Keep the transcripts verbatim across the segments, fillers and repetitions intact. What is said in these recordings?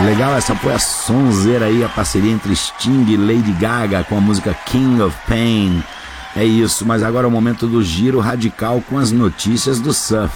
Legal, essa foi a sonzeira aí, a parceria entre Sting e Lady Gaga com a música King of Pain. É isso, mas agora é o momento do giro radical com as notícias do surf.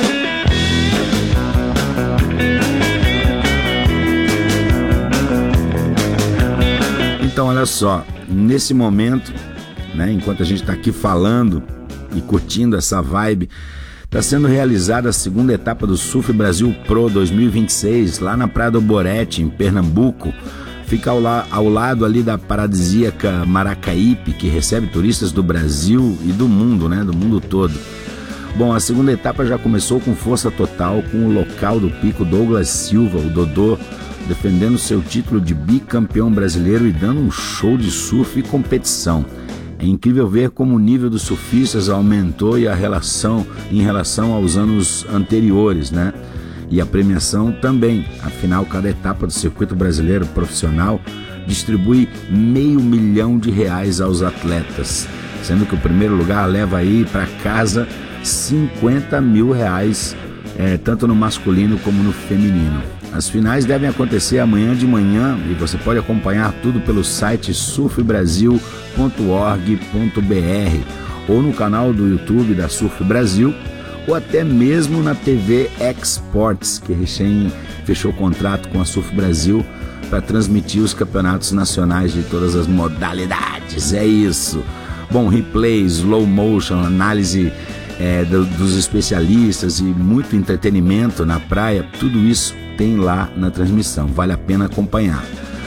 Então, olha só, nesse momento, né, enquanto a gente está aqui falando e curtindo essa vibe, está sendo realizada a segunda etapa do Surf Brasil Pro dois mil e vinte e seis, lá na Praia do Borete, em Pernambuco. Fica ao, la- ao lado ali da paradisíaca Maracaípe, que recebe turistas do Brasil e do mundo, né, do mundo todo. Bom, a segunda etapa já começou com força total, com o local do pico Douglas Silva, o Dodô, defendendo seu título de bicampeão brasileiro e dando um show de surf e competição. É incrível ver como o nível dos surfistas aumentou e a relação em relação aos anos anteriores, né? E a premiação também. Afinal, cada etapa do circuito brasileiro profissional distribui meio milhão de reais aos atletas, sendo que o primeiro lugar leva aí para casa cinquenta mil reais, é, tanto no masculino como no feminino. As finais devem acontecer amanhã de manhã e você pode acompanhar tudo pelo site surf brasil ponto org ponto b r ou no canal do YouTube da Surf Brasil ou até mesmo na T V Exports, que recém fechou contrato com a Surf Brasil para transmitir os campeonatos nacionais de todas as modalidades. É isso. Bom, replays, slow motion, análise é, do, dos especialistas e muito entretenimento na praia, tudo isso tem lá na transmissão, vale a pena acompanhar.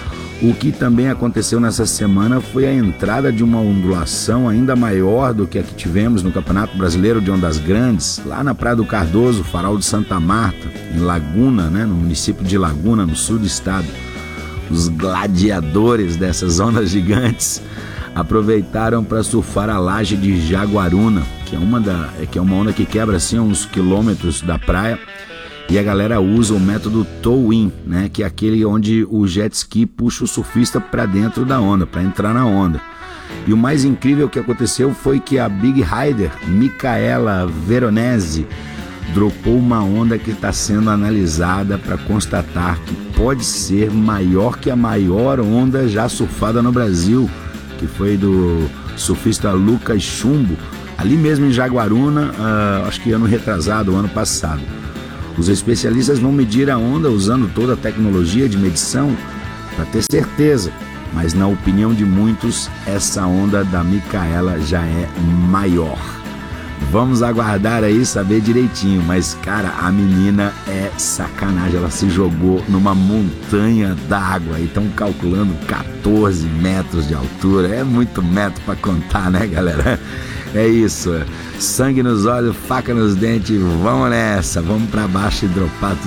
O que também aconteceu nessa semana foi a entrada de uma ondulação ainda maior do que a que tivemos no Campeonato Brasileiro de Ondas Grandes, lá na Praia do Cardoso, Farol de Santa Marta, em Laguna, né, no município de Laguna, no sul do estado. Os gladiadores dessas ondas gigantes aproveitaram para surfar a laje de Jaguaruna, que é uma, da, que é uma onda que quebra assim, uns quilômetros da praia. E a galera usa o método tow-in, né, que é aquele onde o jet ski puxa o surfista para dentro da onda, para entrar na onda. E o mais incrível que aconteceu foi que a Big Rider, Micaela Veronese, dropou uma onda que está sendo analisada para constatar que pode ser maior que a maior onda já surfada no Brasil, que foi do surfista Lucas Chumbo, ali mesmo em Jaguaruna, uh, acho que ano retrasado, ano passado. Os especialistas vão medir a onda usando toda a tecnologia de medição para ter certeza, mas na opinião de muitos, essa onda da Micaela já é maior. Vamos aguardar aí, saber direitinho, mas cara, a menina é sacanagem, ela se jogou numa montanha d'água e estão calculando quatorze metros de altura, é muito metro para contar, né, galera? É isso, sangue nos olhos, faca nos dentes, vamos nessa, vamos para baixo e dropar tudo.